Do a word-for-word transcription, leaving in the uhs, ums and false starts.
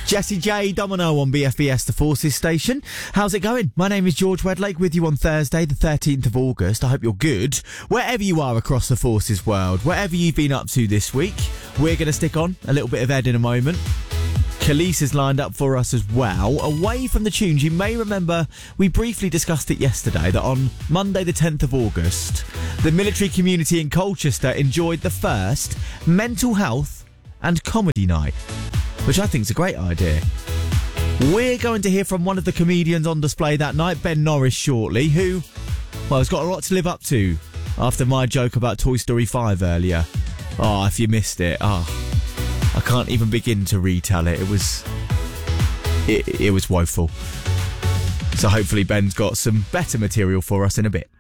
Jessie J, Domino on B F B S, the Forces station. How's it going? My name is George Wedlake with you on Thursday, the thirteenth of August. I hope you're good. Wherever you are across the Forces world, whatever you've been up to this week, we're going to stick on a little bit of Ed in a moment. Khalees is lined up for us as well. Away from the tunes, you may remember we briefly discussed it yesterday that on Monday the tenth of August, the military community in Colchester enjoyed the first mental health and comedy night, which I think is a great idea. We're going to hear from one of the comedians on display that night, Ben Norris, shortly, who, well, has got a lot to live up to after my joke about Toy Story five earlier. Oh, if you missed it, oh, I can't even begin to retell it. It was, it, it was woeful. So hopefully Ben's got some better material for us in a bit.